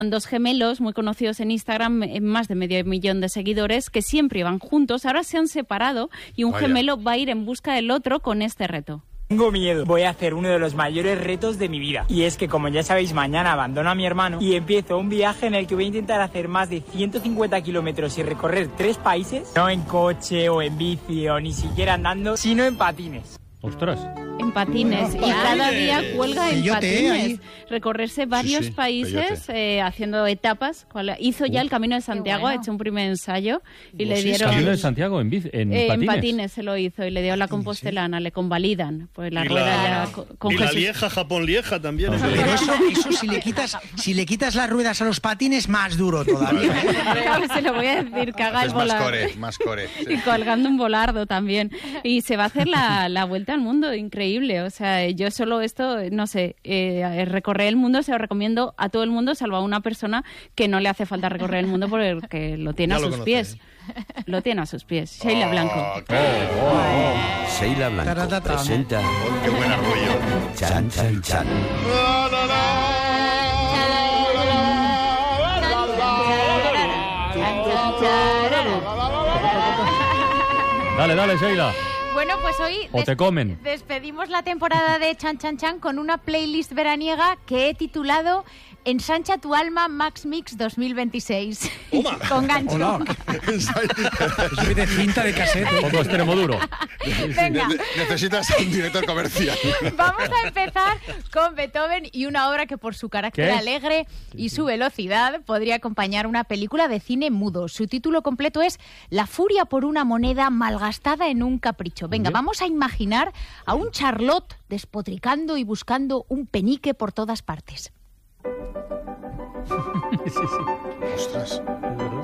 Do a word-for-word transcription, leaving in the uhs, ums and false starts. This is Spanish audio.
Dos gemelos muy conocidos en Instagram, más de medio millón de seguidores, que siempre iban juntos. Ahora se han separado y un Vaya. gemelo va a ir en busca del otro con este reto. Tengo miedo. Voy a hacer uno de los mayores retos de mi vida. Y es que, como ya sabéis, mañana abandono a mi hermano y empiezo un viaje en el que voy a intentar hacer más de ciento cincuenta kilómetros y recorrer tres países. No en coche o en bici o ni siquiera andando, sino en patines. Ostras. En patines. Y cada día cuelga en Peyote, patines. ahí. Recorrerse varios Sí, sí, países eh, haciendo etapas. Cual- Hizo ya el Camino de Santiago, bueno. ha hecho un primer ensayo y Oh, le sí, dieron... Camino de Santiago en, bici, en Eh, en patines. patines se lo hizo y le dio la compostelana, le convalidan. Pues la Y rueda la- ya co- con y la Jesús. Lieja, Japón Lieja también. es Pero verdad. eso, eso si le quitas, si le quitas las ruedas a los patines, más duro todavía. ¿eh? Claro, se lo voy a decir, que haga el Es más volardo. core, más core. sí. Y colgando un volardo también. Y se va a hacer la, la vuelta al mundo, increíble. O sea, yo solo esto, no sé, eh, recorrer el mundo se lo recomiendo a todo el mundo, salvo a una persona que no le hace falta recorrer el mundo porque lo tiene Ya a lo sus conoce. pies. Lo tiene a sus pies. Sheila Blanco. Oh, qué- Sheila Blanco Taratatán. presenta oh, qué buen arroyo. Chan Chan Chan. Dale, dale, Sheila. Bueno, pues hoy O des- te comen. despedimos la temporada de Chan Chan Chan con una playlist veraniega que he titulado Ensancha tu alma Max Mix dos mil veintiséis. Toma. Con gancho. Hola. Soy de cinta de cassette. ¿eh? Poco extremo duro. Venga, Ne- Necesitas un director comercial. vamos a empezar con Beethoven y una obra que por su carácter ¿Qué? alegre y su velocidad podría acompañar una película de cine mudo. Su título completo es La furia por una moneda malgastada en un capricho. Venga, Bien. vamos a imaginar a un Charlotte despotricando y buscando un penique por todas partes. Ostras.